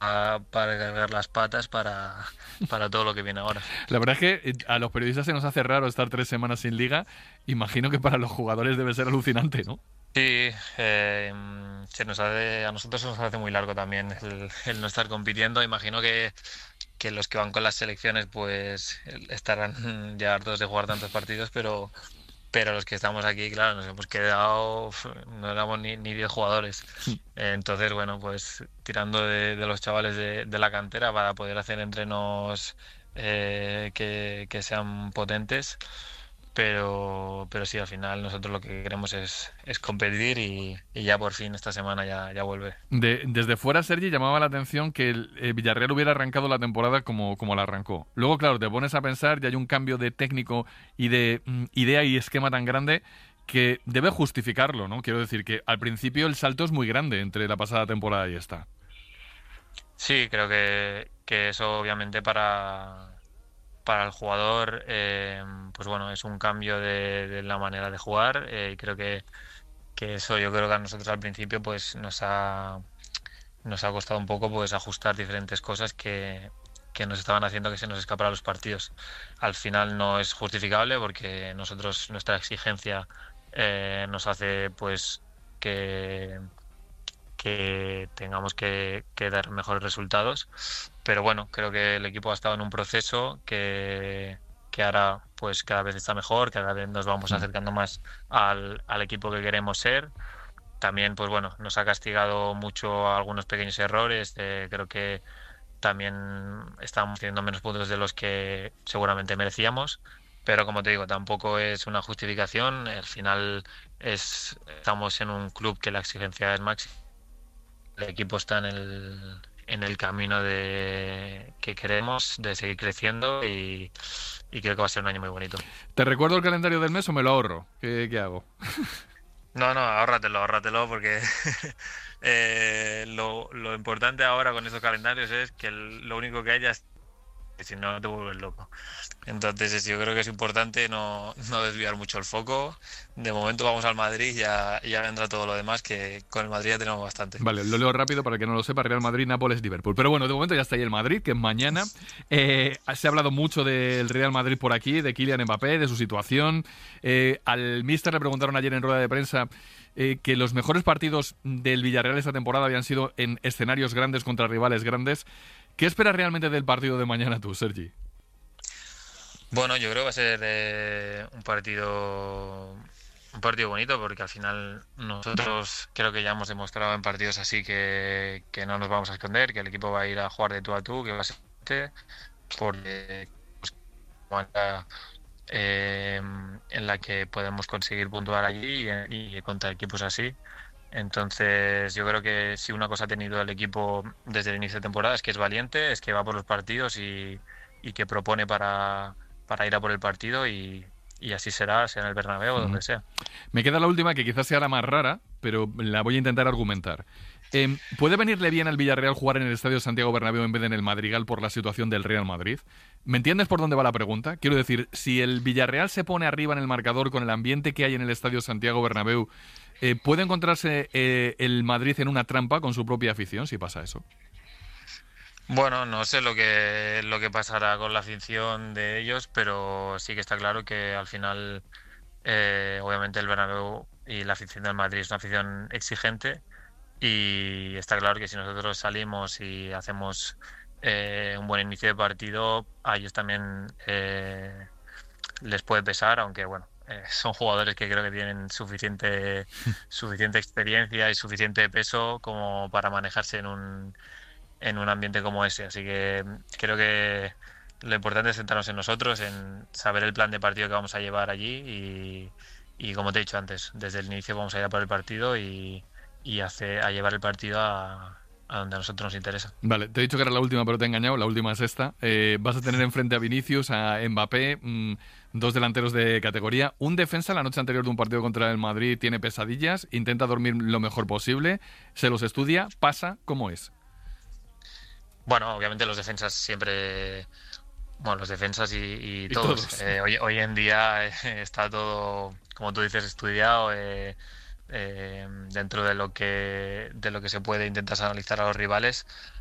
para cargar las patas para todo lo que viene ahora. La verdad es que a los periodistas se nos hace raro estar 3 semanas sin liga. Imagino que para los jugadores debe ser alucinante, ¿no? Sí, a nosotros se nos hace muy largo también el no estar compitiendo. Imagino que los que van con las selecciones pues estarán ya hartos de jugar tantos partidos, pero los que estamos aquí, claro, nos hemos quedado, no éramos ni 10 jugadores. Entonces, bueno, pues tirando de los chavales de la cantera para poder hacer entrenos que sean potentes. Pero sí, al final nosotros lo que queremos es competir y ya por fin esta semana ya vuelve. Desde fuera, Sergi, llamaba la atención que el Villarreal hubiera arrancado la temporada como la arrancó. Luego, claro, te pones a pensar y hay un cambio de técnico y de idea y esquema tan grande que debe justificarlo, ¿no? Quiero decir que al principio el salto es muy grande entre la pasada temporada y esta. Sí, creo que eso obviamente para el jugador, pues bueno, es un cambio de la manera de jugar y creo que eso yo creo que a nosotros al principio pues nos ha costado un poco pues ajustar diferentes cosas que nos estaban haciendo que se nos escaparan los partidos. Al final no es justificable porque nuestra exigencia nos hace pues que, que tengamos que dar mejores resultados. Pero bueno, creo que el equipo ha estado en un proceso que ahora pues cada vez está mejor, cada vez nos vamos Mm. acercando más al equipo que queremos ser. También, pues bueno, nos ha castigado mucho algunos pequeños errores. Creo que también estamos teniendo menos puntos de los que seguramente merecíamos. Pero como te digo, tampoco es una justificación. Al final estamos en un club que la exigencia es máxima. El equipo está en el camino que queremos, de seguir creciendo y creo que va a ser un año muy bonito. ¿Te recuerdo el calendario del mes o me lo ahorro? ¿Qué hago? No, no, ahórratelo porque lo importante ahora con estos calendarios es que lo único que haya es que si no te vuelves loco. Entonces yo creo que es importante no desviar mucho el foco. De momento vamos al Madrid y ya vendrá todo lo demás, que con el Madrid ya tenemos bastante. Vale, lo leo rápido para que no lo sepa. Real Madrid, Nápoles, Liverpool. Pero bueno, de momento ya está ahí el Madrid, que es mañana. Se ha hablado mucho del Real Madrid por aquí, de Kylian Mbappé, de su situación. Al míster le preguntaron ayer en rueda de prensa que los mejores partidos del Villarreal esta temporada habían sido en escenarios grandes contra rivales grandes. ¿Qué esperas realmente del partido de mañana tú, Sergi? Bueno, yo creo que va a ser un partido bonito porque al final nosotros creo que ya hemos demostrado en partidos así que no nos vamos a esconder, que el equipo va a ir a jugar de tú a tú, que va a ser porque pues, manera, eh, en la que podemos conseguir puntuar allí y contra equipos así. Entonces, yo creo que si una cosa ha tenido el equipo desde el inicio de temporada es que es valiente, es que va por los partidos y que propone para ir a por el partido y así será, sea en el Bernabéu o Mm. donde sea. Me queda la última, que quizás sea la más rara, pero la voy a intentar argumentar. ¿Puede venirle bien al Villarreal jugar en el Estadio Santiago Bernabéu en vez de en el Madrigal por la situación del Real Madrid? ¿Me entiendes por dónde va la pregunta? Quiero decir, si el Villarreal se pone arriba en el marcador con el ambiente que hay en el Estadio Santiago Bernabéu, ¿puede encontrarse el Madrid en una trampa con su propia afición si pasa eso? Bueno, no sé lo que pasará con la afición de ellos, pero sí que está claro que al final, obviamente, el Bernabéu y la afición del Madrid es una afición exigente. Y está claro que si nosotros salimos y hacemos un buen inicio de partido, a ellos también les puede pesar, aunque bueno, son jugadores que creo que tienen suficiente experiencia y suficiente peso como para manejarse en un ambiente como ese. Así que creo que lo importante es centrarnos en nosotros, en saber el plan de partido que vamos a llevar allí y como te he dicho antes, desde el inicio vamos a ir a por el partido y a llevar el partido a donde a nosotros nos interesa. Vale, te he dicho que era la última, pero te he engañado. La última es esta. Vas a tener enfrente a Vinicius, a Mbappé, dos delanteros de categoría. Un defensa la noche anterior de un partido contra el Madrid tiene pesadillas, intenta dormir lo mejor posible, se los estudia, pasa, ¿cómo es? Bueno, obviamente los defensas siempre, bueno, los defensas y Y todos. todos. Hoy en día está todo, como tú dices, estudiado. Dentro de lo que se puede intentas analizar a los rivales,